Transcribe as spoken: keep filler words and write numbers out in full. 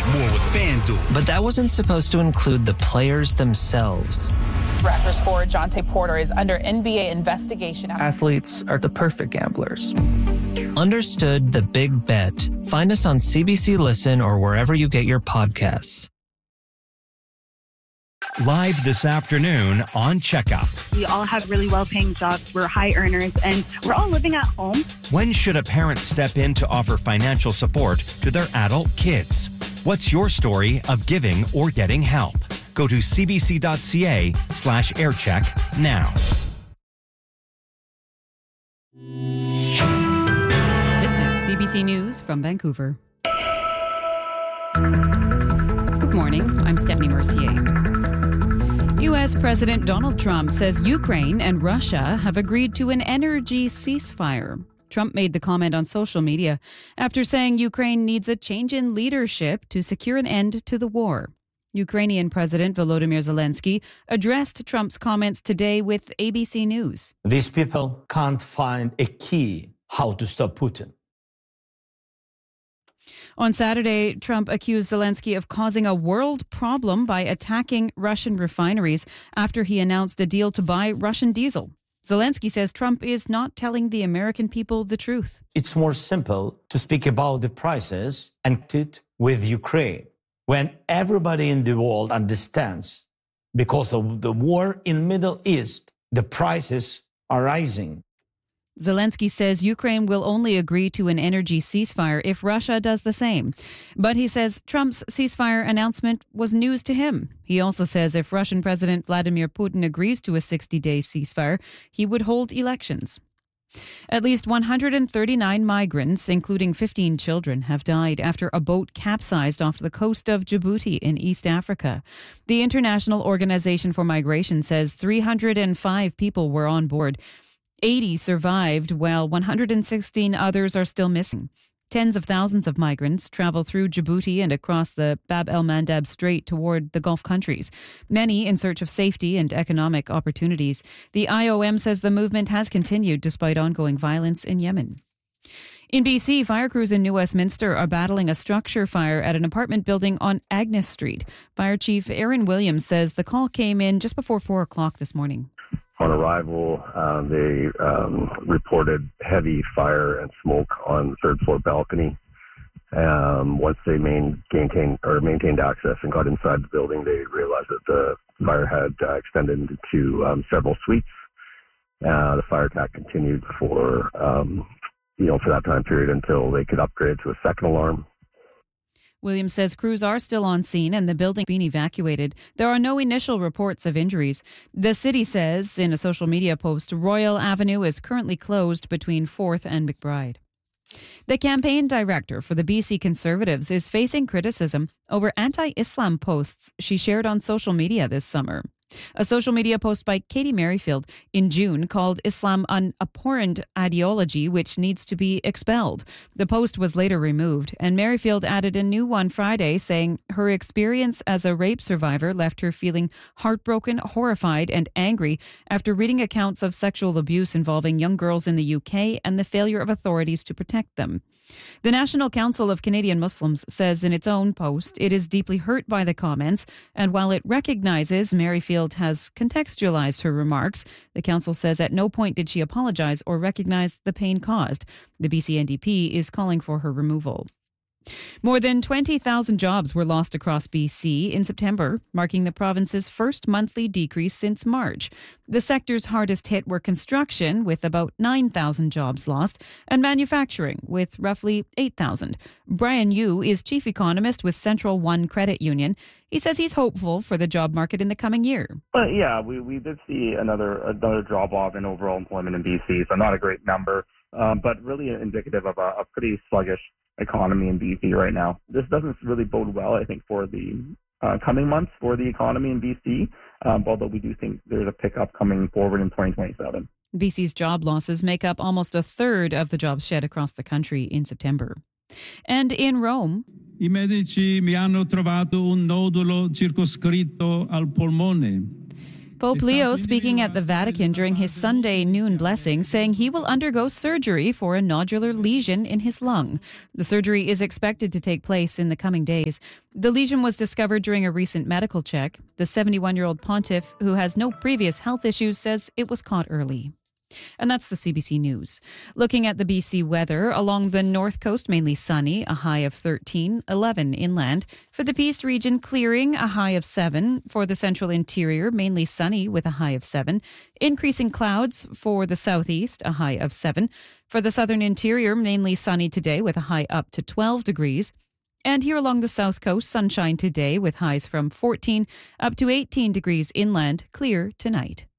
more with FanDuel. But that wasn't supposed to include the players themselves. Raptors forward Jonte Porter is under N B A investigation. Athletes are the perfect gamblers. Understood the big bet. Find us on C B C Listen or wherever you get your podcasts. Live this afternoon on Checkup. We all have really well-paying jobs. We're high earners, and we're all living at home. When should a parent step in to offer financial support to their adult kids? What's your story of giving or getting help? Go to cbc.ca slash aircheck now. This is C B C News from Vancouver. Good morning. I'm Stephanie Mercier. U S President Donald Trump says Ukraine and Russia have agreed to an energy ceasefire. Trump made the comment on social media after saying Ukraine needs a change in leadership to secure an end to the war. Ukrainian President Volodymyr Zelensky addressed Trump's comments today with A B C News. These people can't find a key how to stop Putin. On Saturday, Trump accused Zelensky of causing a world problem by attacking Russian refineries after he announced a deal to buy Russian diesel. Zelensky says Trump is not telling the American people the truth. It's more simple to speak about the prices and it with Ukraine when everybody in the world understands because of the war in Middle East, the prices are rising. Zelensky says Ukraine will only agree to an energy ceasefire if Russia does the same. But he says Trump's ceasefire announcement was news to him. He also says if Russian President Vladimir Putin agrees to a sixty-day ceasefire, he would hold elections. At least one hundred thirty-nine migrants, including fifteen children, have died after a boat capsized off the coast of Djibouti in East Africa. The International Organization for Migration says three hundred five people were on board. eighty survived, while one hundred sixteen others are still missing. Tens of thousands of migrants travel through Djibouti and across the Bab el-Mandeb Strait toward the Gulf countries, many in search of safety and economic opportunities. The I O M says the movement has continued despite ongoing violence in Yemen. In B C, fire crews in New Westminster are battling a structure fire at an apartment building on Agnes Street. Fire Chief Aaron Williams says the call came in just before four o'clock this morning. On arrival, uh, they um, reported heavy fire and smoke on the third floor balcony. Um, once they main, maintained or maintained access and got inside the building, they realized that the fire had uh, extended into um, several suites. Uh, the fire attack continued for um, you know for that time period until they could upgrade to a second alarm. Williams says crews are still on scene and the building being evacuated. There are no initial reports of injuries. The city says in a social media post, Royal Avenue is currently closed between fourth and McBride. The campaign director for the B C Conservatives is facing criticism over anti-Islam posts she shared on social media this summer. A social media post by Katie Merrifield in June called Islam an abhorrent ideology which needs to be expelled. The post was later removed, and Merrifield added a new one Friday saying her experience as a rape survivor left her feeling heartbroken, horrified, and angry after reading accounts of sexual abuse involving young girls in the U K and the failure of authorities to protect them. The National Council of Canadian Muslims says in its own post it is deeply hurt by the comments, and while it recognizes Merrifield has contextualized her remarks, the council says at no point did she apologize or recognize the pain caused. The B C N D P is calling for her removal. More than twenty thousand jobs were lost across B C in September, marking the province's first monthly decrease since March. The sectors hardest hit were construction, with about nine thousand jobs lost, and manufacturing, with roughly eight thousand. Brian Yu is chief economist with Central One Credit Union. He says he's hopeful for the job market in the coming year. Well, yeah, we, we did see another another drop-off in overall employment in B C, so not a great number, um, but really indicative of a, a pretty sluggish economy in B C right now. This doesn't really bode well, I think, for the uh, coming months for the economy in B C, um, although we do think there's a pickup coming forward in twenty twenty-seven. B C's job losses make up almost a third of the jobs shed across the country in September. And in Rome, I medici mi hanno trovato un nodulo circoscritto al polmone. Pope Leo speaking at the Vatican during his Sunday noon blessing, saying he will undergo surgery for a nodular lesion in his lung. The surgery is expected to take place in the coming days. The lesion was discovered during a recent medical check. The seventy-one-year-old pontiff, who has no previous health issues, says it was caught early. And that's the C B C News. Looking at the B C weather, along the north coast, mainly sunny, a high of thirteen, eleven inland. For the Peace region, clearing, a high of seven. For the central interior, mainly sunny with a high of seven. Increasing clouds for the southeast, a high of seven. For the southern interior, mainly sunny today with a high up to twelve degrees. And here along the south coast, sunshine today with highs from fourteen up to eighteen degrees inland, clear tonight.